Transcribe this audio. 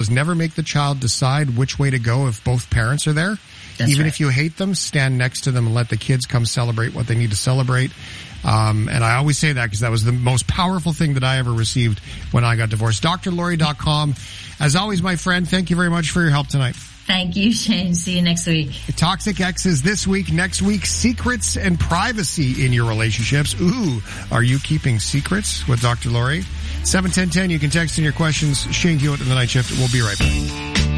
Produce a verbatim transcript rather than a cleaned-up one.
is never make the child decide which way to go if both parents are there. That's Even right. if you hate them, stand next to them and let the kids come celebrate what they need to celebrate. Um, and I always say that because that was the most powerful thing that I ever received when I got divorced. D R Laurie dot com. As always, my friend, thank you very much for your help tonight. Thank you, Shane. See you next week. Toxic Exes this week. Next week, secrets and privacy in your relationships. Ooh, are you keeping secrets with Doctor Laurie? seven ten ten, you can text in your questions. Shane Hewitt in the Night Shift. We'll be right back.